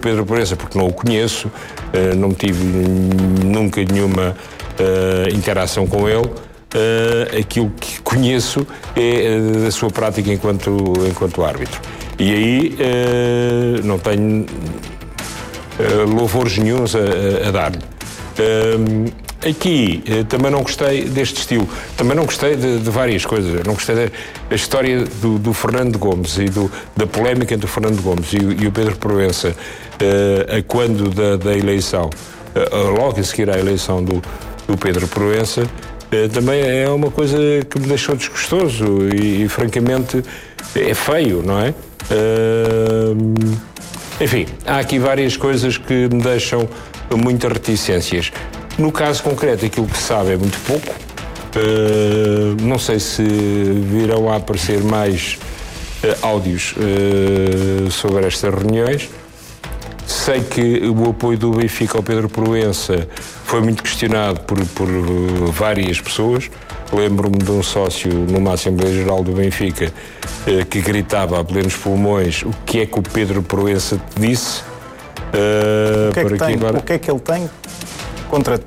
Pedro Proença, porque não o conheço, não tive nunca nenhuma interação com ele. Aquilo que conheço é da sua prática enquanto árbitro. E aí não tenho louvores nenhuns a dar-lhe. Aqui também não gostei deste estilo. Também não gostei de várias coisas. Não gostei da história do Fernando Gomes e da polémica entre o Fernando Gomes e o Pedro Proença a quando da eleição, logo a seguir à eleição do Pedro Proença. Também é uma coisa que me deixou desgostoso e francamente é feio, não é? Enfim, há aqui várias coisas que me deixam muitas reticências. No caso concreto, aquilo que se sabe é muito pouco. Não sei se virão a aparecer mais áudios sobre estas reuniões. Sei que o apoio do Benfica ao Pedro Proença foi muito questionado por várias pessoas. Lembro-me de um sócio numa Assembleia Geral do Benfica que gritava a plenos pulmões: o que é que o Pedro Proença te disse? O que é que ele tem contra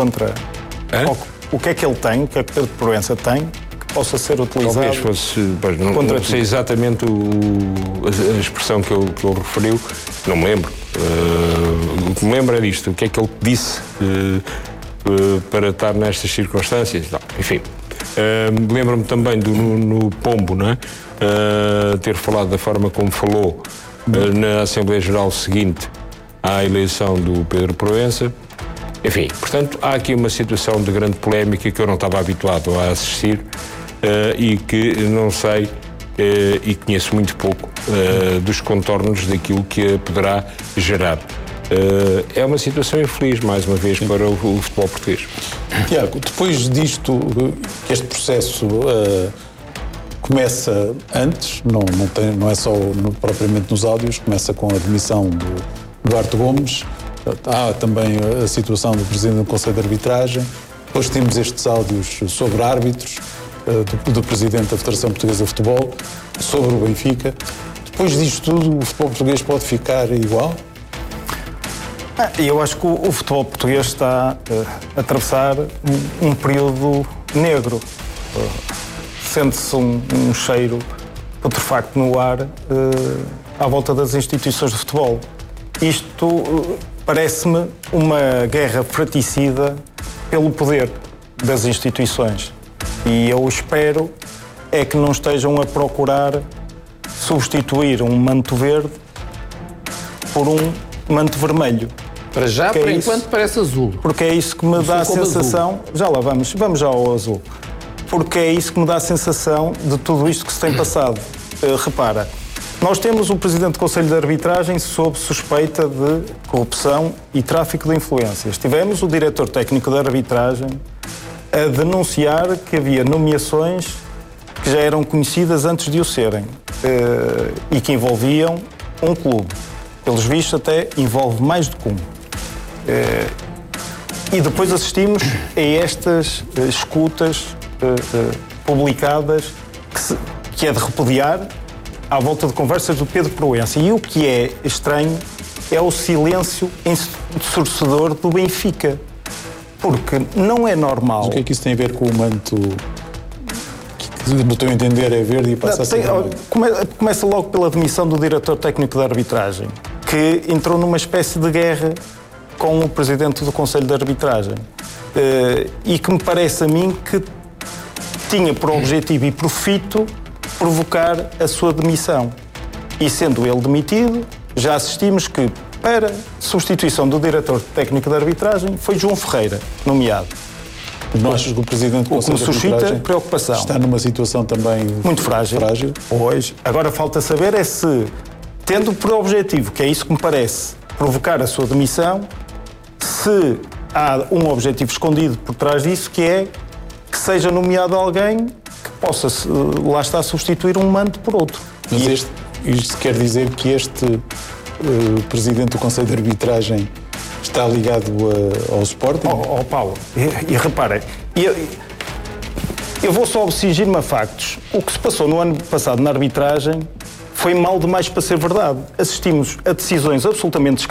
o que é que ele tem, o que é que Pedro Proença tem que possa ser utilizado? Talvez fosse, não sei exatamente a expressão que ele referiu, não me lembro. O que me lembro é disto: o que é que ele disse para estar nestas circunstâncias? Não, enfim, lembro-me também no Pombo, não é? Ter falado da forma como falou na Assembleia Geral seguinte à eleição do Pedro Proença. Enfim, portanto, há aqui uma situação de grande polémica que eu não estava habituado a assistir e que não sei e conheço muito pouco dos contornos daquilo que poderá gerar. É uma situação infeliz, mais uma vez, para o futebol português. Tiago, depois disto, que este processo começa antes, não é só propriamente nos áudios, começa com a demissão do Duarte Gomes. Há também a situação do Presidente do Conselho de Arbitragem. Depois temos estes áudios sobre árbitros, do Presidente da Federação Portuguesa de Futebol, sobre o Benfica. Depois disto tudo, o futebol português pode ficar igual? Eu acho que o futebol português está a atravessar um período negro. Sente-se um cheiro putrefacto no ar à volta das instituições de futebol. Isto parece-me uma guerra fratricida pelo poder das instituições. E eu espero é que não estejam a procurar substituir um manto verde por um manto vermelho. Para já, por enquanto, parece azul. Porque é isso que me dá a sensação... Azul. Já lá vamos já ao azul. Porque é isso que me dá a sensação de tudo isto que se tem passado. Repara, nós temos o Presidente do Conselho de Arbitragem sob suspeita de corrupção e tráfico de influências. Tivemos o Diretor Técnico da Arbitragem a denunciar que havia nomeações que já eram conhecidas antes de o serem e que envolviam um clube. Pelos vistos, até envolve mais do que um. E depois assistimos a estas escutas publicadas que é de repudiar à volta de conversas do Pedro Proença. E o que é estranho é o silêncio ensurdecedor do Benfica. Porque não é normal... Mas o que é que isso tem a ver com o manto que, no teu entender, é verde e passa a ser vermelho? Começa logo pela demissão do Diretor Técnico da Arbitragem, que entrou numa espécie de guerra com o Presidente do Conselho de Arbitragem. E que me parece a mim que tinha por objetivo e profito provocar a sua demissão. E sendo ele demitido, já assistimos que, para substituição do Diretor Técnico de Arbitragem, foi João Ferreira, nomeado. Não achas que o Presidente do Conselho de Arbitragem suscita preocupação. Está numa situação também muito frágil? Pois. Agora falta saber é se, tendo por objetivo, que é isso que me parece, provocar a sua demissão, se há um objetivo escondido por trás disso, que é que seja nomeado alguém que possa, lá está, substituir um manto por outro. Mas isto quer dizer que este Presidente do Conselho de Arbitragem está ligado ao Sporting? Paulo, e reparem, eu vou só exigir-me a factos. O que se passou no ano passado na arbitragem foi mal demais para ser verdade. Assistimos a decisões absolutamente